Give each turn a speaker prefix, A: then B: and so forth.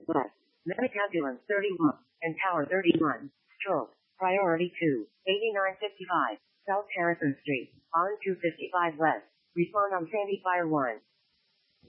A: West. Metatabulum 31. And Tower 31. Stroke. Priority 2. 8955. South Harrison Street. On 255 West. Respond on Sandy Fire 1.